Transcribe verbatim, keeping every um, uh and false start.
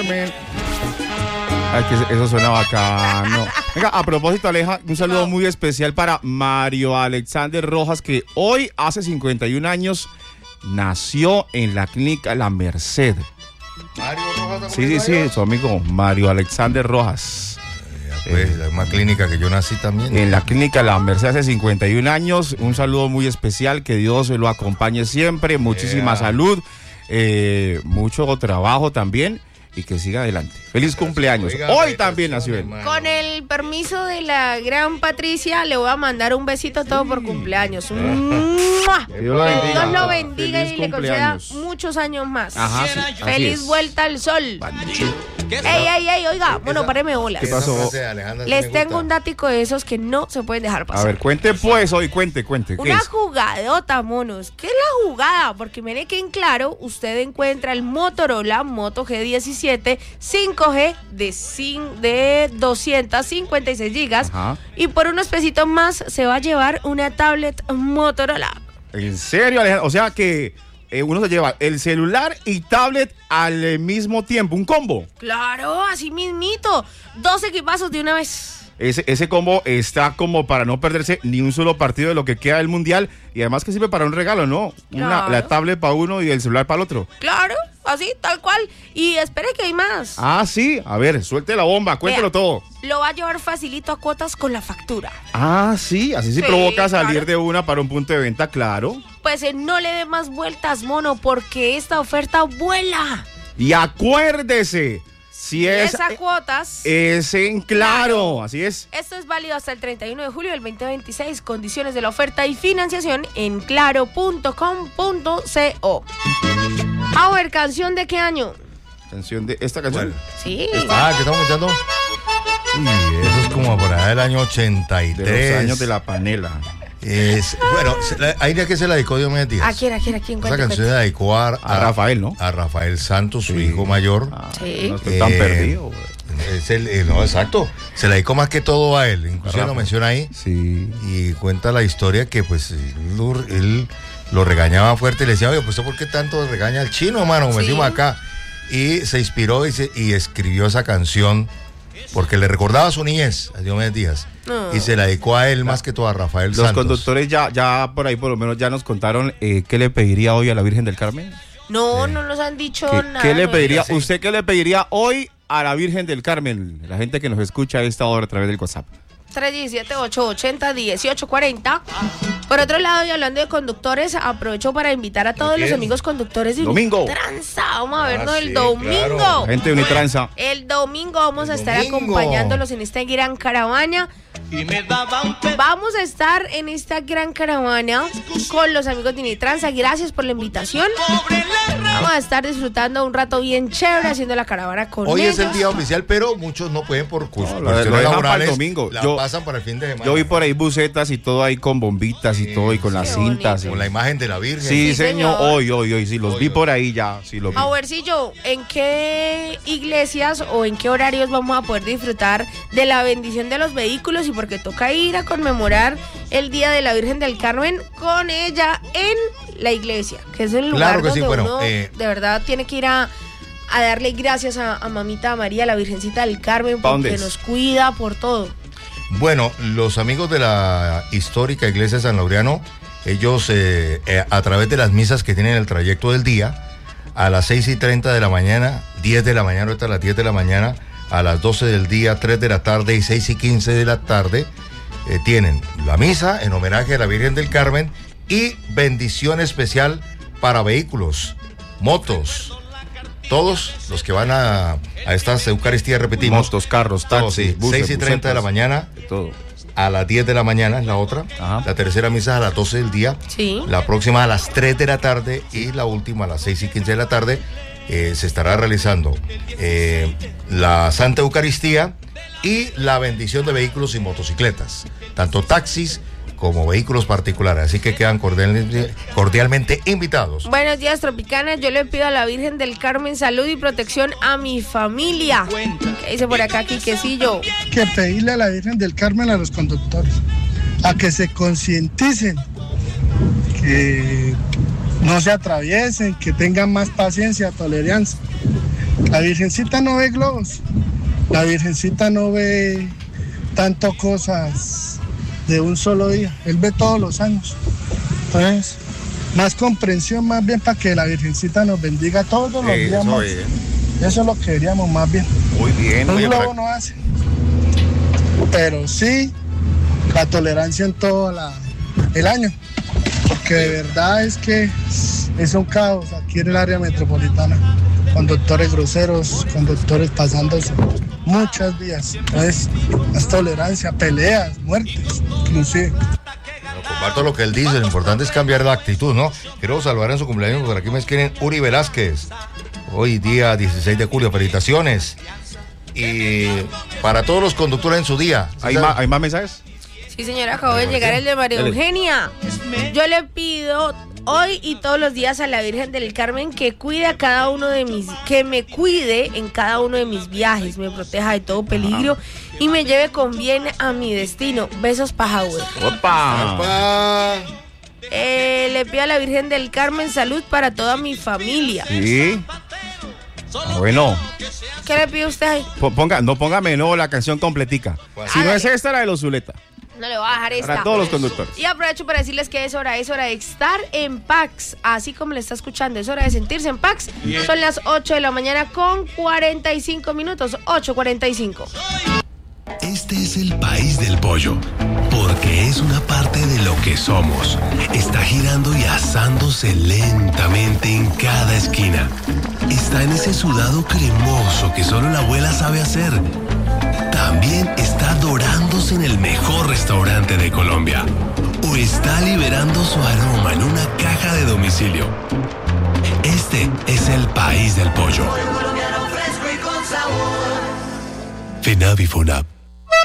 Carmen. Ay, que eso suena bacano. Venga, a propósito, Aleja, un saludo no. muy especial para Mario Alexander Rojas, que hoy, hace cincuenta y un años, nació en la clínica La Merced. Mario Rojas. Sí, sí, sí, su amigo Mario Alexander Rojas. Eh, pues, eh, la misma clínica que yo nací también. En la clínica La Merced hace cincuenta y un años. Un saludo muy especial, que Dios lo acompañe siempre. Muchísima yeah. salud, eh, mucho trabajo también. Y que siga adelante. Feliz cumpleaños. Oiga, hoy también nació él. Con el permiso de la gran Patricia, le voy a mandar un besito todo por cumpleaños. Que Dios lo bendiga y le conceda muchos años más. Ajá, sí, feliz vuelta al sol. Ey, ey, ey, oiga, bueno, páreme bolas. ¿Qué pasó? Les tengo un dático de esos que no se pueden dejar pasar. A ver, cuente pues hoy, cuente, cuente. ¿Qué Una es? jugadota, monos. ¿Qué es la jugada? Porque mire que en Claro usted encuentra el Motorola Moto G diecisiete cinco G de, de doscientos cincuenta y seis gigas. Ajá. Y por unos pesitos más se va a llevar una tablet Motorola. ¿En serio, Alejandro? O sea que Eh, uno se lleva el celular y tablet al mismo tiempo, un combo. Claro, así mismito, dos equipazos de una vez. Ese, ese combo está como para no perderse ni un solo partido de lo que queda del mundial, y además que sirve para un regalo, ¿no? Claro. Una, la tablet para uno y el celular para el otro. Claro, así, tal cual. Y espere que hay más. Ah, sí, a ver, suelte la bomba, cuéntelo Vea, todo. Lo va a llevar facilito a cuotas con la factura. Ah, sí, así sí, sí provoca salir claro. de una para un punto de venta, claro. Pues eh, no le dé más vueltas, mono, porque esta oferta vuela. Y acuérdese, si es, es a cuotas, es en Claro, así es. Esto es válido hasta el treinta y uno de julio del veinte veintiséis. Condiciones de la oferta y financiación en claro punto com punto co. A ver, ¿canción de qué año? ¿Canción de esta canción? Bueno. Sí. Ah, ¿qué estamos escuchando? Uy, eso es como por allá del año ochenta y tres. De los años de la panela. Es, bueno, ahí ya que se la dedicó Diomedes Díaz. ¿A quién, a quién, a quién? Esa canción se la dedicó a, a, a Rafael, ¿no? A Rafael Santos, su sí. hijo mayor. Ah, sí. No estoy tan eh, perdido. Es el, el, no, exacto. Se la dedicó más que todo a él. Inclusive lo menciona ahí. Sí. Y cuenta la historia que pues él, él lo regañaba fuerte y le decía, oye, pues ¿por qué tanto regaña al chino, mano? Como sí. decimos acá. Y se inspiró y, se, y escribió esa canción porque le recordaba a su niñez, a Diomedes Díaz. No. Y se la dedicó a él más que todo a Rafael Los Santos. Los conductores ya, ya por ahí por lo menos ya nos contaron eh, qué le pediría hoy a la Virgen del Carmen. No, sí. no nos han dicho ¿Qué, nada. ¿Qué le pediría? Sí. ¿Usted qué le pediría hoy a la Virgen del Carmen? La gente que nos escucha a esta hora a través del WhatsApp. tres uno siete, ocho ocho cero, uno ocho cuatro cero. Por otro lado, y hablando de conductores, aprovecho para invitar a todos los amigos conductores de domingo. Unitranza. Vamos a vernos ah, el sí, domingo. Claro. Gente de Unitranza. El domingo vamos el a estar domingo. acompañándolos en esta gran caravana. Vamos a estar en esta gran caravana con los amigos de Unitranza. Gracias por la invitación. Vamos a estar disfrutando un rato bien chévere haciendo la caravana con Hoy ellos. es el día oficial, pero muchos no pueden por cuestiones no, lo, lo laborales. para el domingo. La yo, pasan para el fin de semana. Yo vi por ahí bucetas y todo ahí con bombitas y todo y con las cintas. Con la imagen de la Virgen. Sí, sí señor. señor. Hoy, hoy, hoy. Sí, los hoy, vi hoy. por ahí ya. Sí, lo vi. A ver si yo, ¿en qué iglesias o en qué horarios vamos a poder disfrutar de la bendición de los vehículos? Y porque toca ir a conmemorar el Día de la Virgen del Carmen con ella en la iglesia, que es el lugar claro que donde sí, bueno, uno eh, de verdad tiene que ir a, a darle gracias a, a Mamita María, la Virgencita del Carmen, porque nos cuida por todo. Bueno, los amigos de la histórica iglesia de San Laureano, ellos eh, eh, a través de las misas que tienen el trayecto del día, a las seis y treinta de la mañana, diez de la mañana, hasta las diez de la mañana, a las doce del día, tres de la tarde y seis y quince de la tarde, eh, tienen la misa en homenaje a la Virgen del Carmen y bendición especial para vehículos, motos, todos los que van a, a estas Eucaristías, repetimos. Motos, carros, taxis, sí, buses, seis y treinta de la mañana, todo. A las diez de la mañana es la otra. Ajá. La tercera misa es a las doce del día. Sí. La próxima a las tres de la tarde y la última a las seis y quince de la tarde. Eh, se estará realizando eh, la Santa Eucaristía y la bendición de vehículos y motocicletas, tanto taxis como vehículos particulares, así que quedan cordialmente, cordialmente invitados. Buenos días, Tropicana. Yo le pido a la Virgen del Carmen salud y protección a mi familia. ¿Qué dice por acá, Quiquecillo? Que pedirle a la Virgen del Carmen a los conductores a que se concienticen, que no se atraviesen, que tengan más paciencia, tolerancia, La Virgencita no ve globos, la Virgencita no ve tanto cosas de un solo día, Él ve todos los años. Entonces, más comprensión más bien para que la Virgencita nos bendiga todos los Eso, días más. bien. Eso es lo que queríamos más bien. Muy bien. Un Oye, globo para- no hace, pero sí la tolerancia en todo la, el año, porque de verdad es que es un caos aquí en el área metropolitana, conductores groseros, conductores pasándose muchas vías. Entonces, es tolerancia, peleas, muertes, inclusive. No, comparto lo que él dice, lo importante es cambiar la actitud, ¿no? Quiero saludar en su cumpleaños, por aquí me escriben Uri Velázquez. Hoy día dieciséis de julio, felicitaciones. Y para todos los conductores en su día. ¿sí ¿Hay, sabe? más, ¿Hay más mensajes? Sí, señora, acabo de llegar el de María Dale. Eugenia. Yo le pido hoy y todos los días a la Virgen del Carmen que cuide a cada uno de mis, que me cuide en cada uno de mis viajes, me proteja de todo peligro y me lleve con bien a mi destino. Besos, Pajaúd. ¡Opa! Papá. Eh, le pido a la Virgen del Carmen salud para toda mi familia. Sí. Ah, bueno, ¿Qué le pide usted ahí? po- ponga, no póngame no la canción completica. ¿Cuál? Si no Hágale. es esta, la de los Zuleta. No le voy a dejar esta. Para todos los conductores. Y aprovecho para decirles que es hora, es hora de estar en Pax, así como le está escuchando, es hora de sentirse en Pax. Son las ocho de la mañana con cuarenta y cinco minutos, ocho cuarenta y cinco. Este es el país del pollo, porque es una parte de lo que somos. Está girando y asándose lentamente en cada esquina. Está en ese sudado cremoso que solo la abuela sabe hacer. También está dorándose en el mejor restaurante de Colombia. O está liberando su aroma en una caja de domicilio. Este es el país del pollo. FENAVI FONAP.